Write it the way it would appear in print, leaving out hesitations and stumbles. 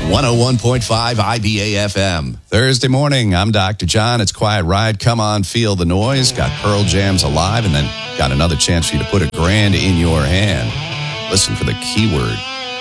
101.5 IBA FM. Thursday morning, I'm Dr. John. It's Quiet Ride. Come on, feel the noise. Got Pearl Jams Alive, and then got another chance for you to put $1,000 in your hand. Listen for the keyword